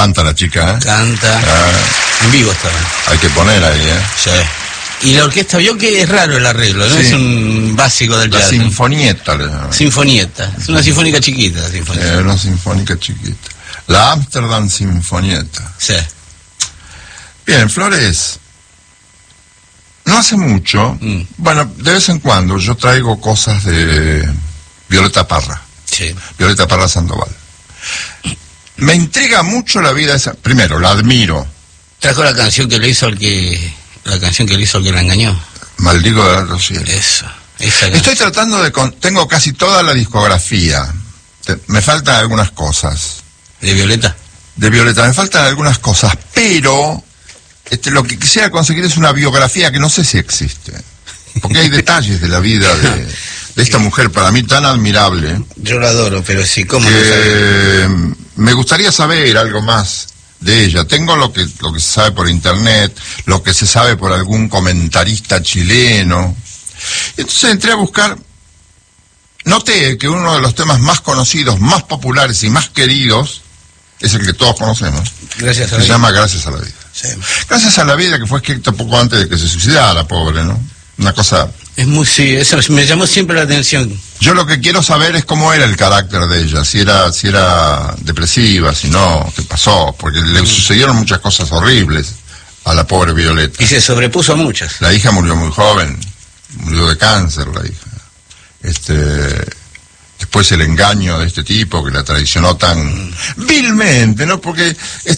Canta la chica, ¿eh? Canta. En vivo estaba. Hay que poner ahí, ¿eh? Sí. Y la orquesta, vio que es raro el arreglo, ¿no? Sí. Es un básico del jazz. La sinfonieta le llaman. Sinfonieta. Es una sinfónica chiquita, la sinfonieta. Una sinfónica chiquita. La Amsterdam Sinfonieta. Sí. Bien, Flores. No hace mucho, bueno, de vez en cuando yo traigo cosas de Violeta Parra. Sí. Violeta Parra Sandoval. Me intriga mucho la vida esa. Primero, la admiro. Trajo la canción que le hizo al que... La canción que le hizo al que la engañó. Maldigo de Alto Cielo. Eso. Esa Estoy tratando de... Tengo casi toda la discografía. Me faltan algunas cosas. ¿De Violeta? De Violeta, me faltan algunas cosas, pero lo que quisiera conseguir es una biografía que no sé si existe. Porque hay detalles de la vida de esta mujer, para mí tan admirable. Yo la adoro, pero sí, ¿cómo no sabe? Me gustaría saber algo más de ella. Tengo lo que se sabe por internet, lo que se sabe por algún comentarista chileno. Entonces entré a buscar. Noté que uno de los temas más conocidos, más populares y más queridos es el que todos conocemos. Gracias a la se vida. llama Gracias a la vida. Sí. Gracias a la vida, que fue escrito poco antes de que se suicidara, pobre, ¿no? Una cosa... Es muy, sí, eso me llamó siempre la atención. Yo lo que quiero saber es cómo era el carácter de ella, si era depresiva, si no, qué pasó, porque le sucedieron muchas cosas horribles a la pobre Violeta. Y se sobrepuso a muchas. La hija murió muy joven, murió de cáncer la hija. Después el engaño de este tipo que la traicionó tan vilmente, ¿no? Porque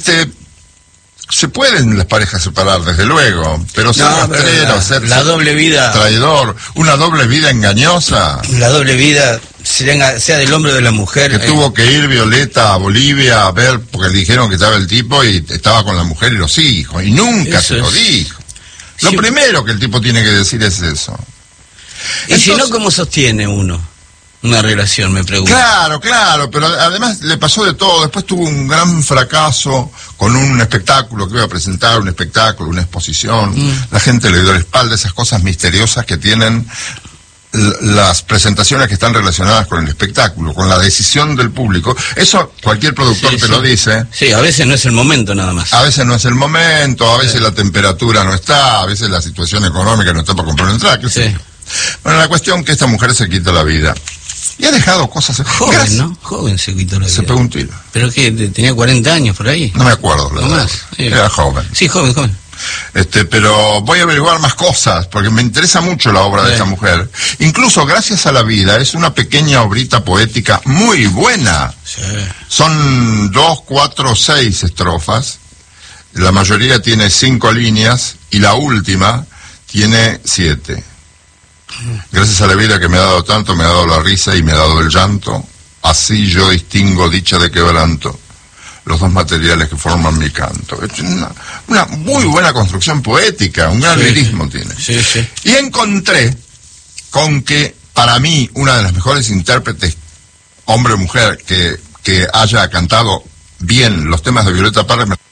se pueden las parejas separar, desde luego, pero ser rastrero, ser la doble vida, traidor, una doble vida engañosa. La doble vida, sea del hombre o de la mujer. Que tuvo que ir Violeta a Bolivia a ver, porque le dijeron que estaba el tipo y estaba con la mujer y los hijos, y nunca se lo dijo. Lo primero que el tipo tiene que decir es eso. Y si no, ¿cómo sostiene uno una relación, me pregunto? Claro, pero además le pasó de todo. Después tuvo un gran fracaso con un espectáculo que iba a presentar, un espectáculo, una exposición. La gente le dio la espalda, esas cosas misteriosas que tienen las presentaciones que están relacionadas con el espectáculo, con la decisión del público. Eso cualquier productor te lo dice. Sí, a veces no es el momento nada más. A veces no es el momento, a veces la temperatura no está, a veces la situación económica no está para comprar una entrada. Bueno, la cuestión es que esta mujer se quita la vida. Y ha dejado cosas... Joven, ¿no? Joven se quitó la vida. Se pegó un tiro. ¿Pero qué? ¿Tenía 40 años por ahí? No me acuerdo. No más. Sí. Era joven. Sí, joven. Pero voy a averiguar más cosas, porque me interesa mucho la obra de esta mujer. Incluso Gracias a la vida es una pequeña obrita poética muy buena. Sí. Son 2, 4, 6 estrofas. La mayoría tiene 5 líneas y la última tiene 7. Gracias a la vida que me ha dado tanto, me ha dado la risa y me ha dado el llanto. Así yo distingo dicha de quebranto, los dos materiales que forman mi canto. Es una muy buena construcción poética, un gran lirismo tiene. Sí. Y encontré con que, para mí, una de las mejores intérpretes, hombre o mujer, que haya cantado bien los temas de Violeta Parra,